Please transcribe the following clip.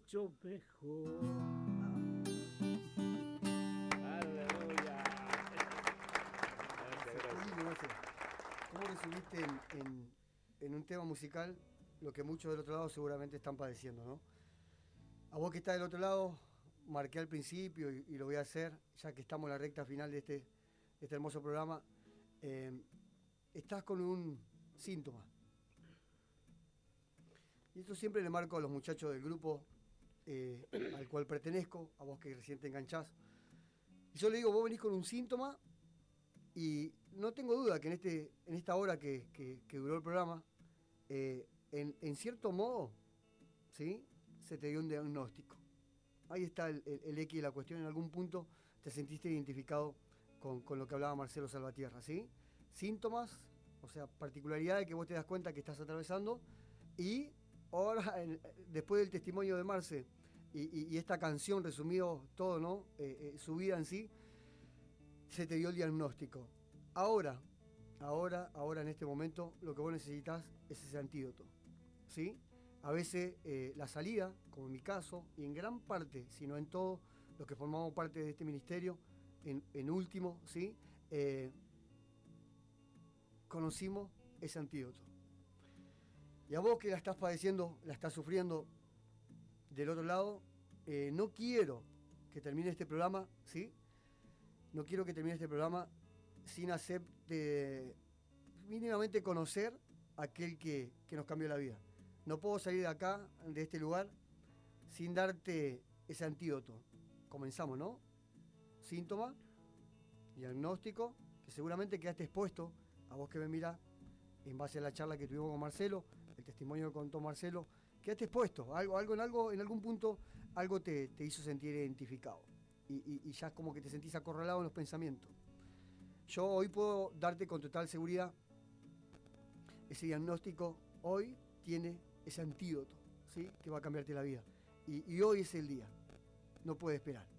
mucho mejor. Aleluya. ¿Cómo resumiste en un tema musical lo que muchos del otro lado seguramente están padeciendo, ¿no? A vos que estás del otro lado, marqué al principio y lo voy a hacer, ya que estamos en la recta final de este hermoso programa. Estás con un síntoma. Y esto siempre le marco a los muchachos del grupo al cual pertenezco, a vos que recién te enganchás. Y yo le digo, vos venís con un síntoma y no tengo duda que en esta hora que duró el programa, en cierto modo, ¿sí?, se te dio un diagnóstico. Ahí está el X de la cuestión. En algún punto te sentiste identificado con lo que hablaba Marcelo Salvatierra, ¿sí? Síntomas, o sea, particularidades que vos te das cuenta que estás atravesando. Y ahora, después del testimonio de Marce y esta canción resumido todo, ¿no? Su vida en sí, se te dio el diagnóstico. Ahora, en este momento, lo que vos necesitas es ese antídoto, ¿sí? A veces la salida, como en mi caso, y en gran parte, si no en todo, los que formamos parte de este ministerio, en último, ¿sí?, conocimos ese antídoto. Y a vos que la estás padeciendo, la estás sufriendo del otro lado, no quiero que termine este programa, ¿sí? No quiero que termine este programa sin hacerte mínimamente conocer a aquel que nos cambió la vida. No puedo salir de acá, de este lugar, sin darte ese antídoto. Comenzamos, ¿no? Síntoma, diagnóstico, que seguramente quedaste expuesto, a vos que me mirás, en base a la charla que tuvimos con Marcelo, el testimonio que contó Marcelo, quedaste expuesto. En algún punto, algo te hizo sentir identificado. Y ya es como que te sentís acorralado en los pensamientos. Yo hoy puedo darte con total seguridad, ese diagnóstico hoy tiene ese antídoto, ¿sí?, que va a cambiarte la vida. Y hoy es el día. No puede esperar.